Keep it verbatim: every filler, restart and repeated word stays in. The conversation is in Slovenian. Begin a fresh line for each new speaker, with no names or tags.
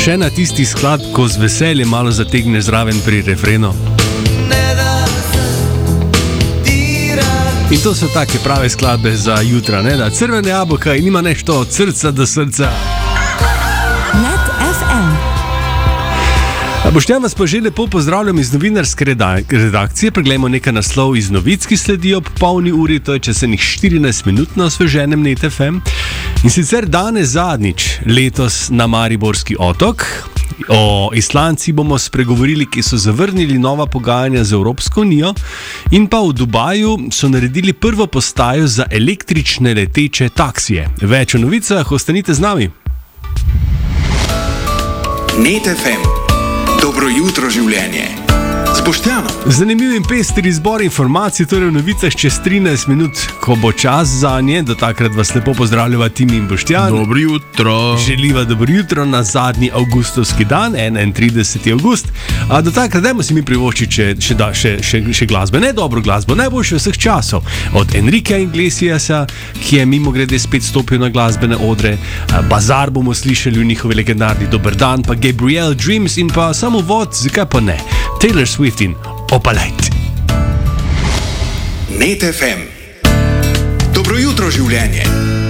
Še na tisti sklad, ko z veseljem malo zategne zraven pri refrenu. In to so take prave skladbe za jutra, ne da crvene jabolka in ima nešto od srca do srca.
Net F M.
Boštjan vas pa že lepo pozdravljam iz novinarske redakcije. Preglejmo nekaj naslov iz novic, ki sledijo ob polni uri, to je čez enih štirinajst minut na osveženem Net F M. In sicer danes zadnjič letos na Mariborski otok. O Islandci bomo spregovorili, ki so zavrnili nova pogajanja z Evropsko unijo, in pa v Dubaju so naredili prvo postajo za električne leteče taksije. Več o novicah, ostanite z nami.
Net F M. Dobro jutro, življenje. Z Boštjanom.
Zanimiv in pester izbor informacij, torej v novicah čez trinajst minut, ko bo čas za nje. Do takrat vas lepo pozdravljava Timi in Boštjan.
Dobro jutro.
Želiva dobro jutro na zadnji avgustovski dan, enaintrideseti avgust. A do takrat dajmo si mi privoščiti še, še, še, še, še glasbe. Ne dobro glasbo, najboljše vseh časov. Od Enriquea Iglesiasa, ki je mimo grede spet stopil na glasbene odre. Bazar bomo slišali v njihovi legendarni Dober dan, pa Gabriel Dreams in pa samo vod, zakaj pa ne, Taylor Swift in Opalite.
Net F M. Dobro jutro, življenje.